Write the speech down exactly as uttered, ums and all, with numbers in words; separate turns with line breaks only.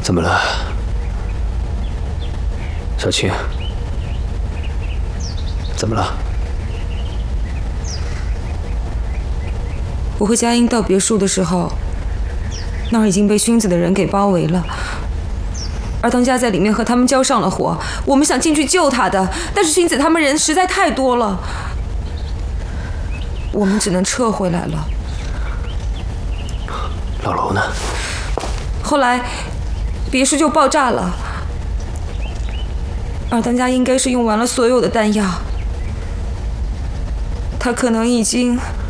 怎么了，小青？怎么了？
我和佳音到别墅的时候，那儿已经被薰子的人给包围了。而当家在里面和他们交上了火，我们想进去救他的，但是薰子他们人实在太多了，我们只能撤回来了。
老楼呢？
后来，别墅就爆炸了，而当家应该是用完了所有的弹药，他可能已经